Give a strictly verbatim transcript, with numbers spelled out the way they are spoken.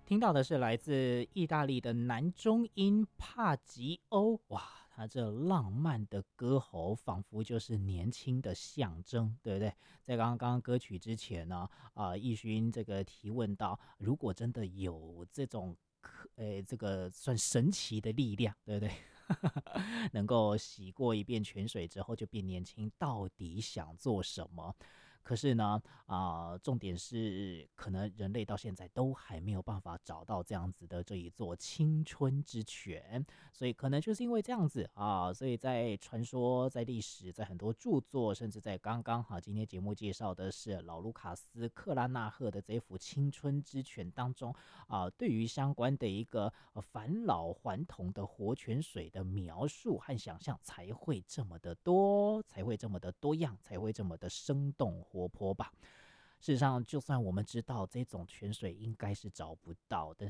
听到的是来自意大利的男中音帕吉欧，哇，他这浪漫的歌喉仿佛就是年轻的象征，对不对？在刚刚刚刚歌曲之前呢，啊、呃，义勋这个提问到，如果真的有这种可，诶，这个算神奇的力量，对不对？能够洗过一遍泉水之后就变年轻，到底想做什么？可是呢，啊、呃重点是，可能人类到现在都还没有办法找到这样子的这一座青春之泉，所以可能就是因为这样子啊，所以在传说、在历史、在很多著作，甚至在刚刚哈今天节目介绍的是老卢卡斯克拉纳赫的这幅《青春之泉》当中啊，对于相关的一个呃返老还童的活泉水的描述和想象，才会这么的多，才会这么的多样，才会这么的生动活泼吧。事实上，就算我们知道这种泉水应该是找不到，但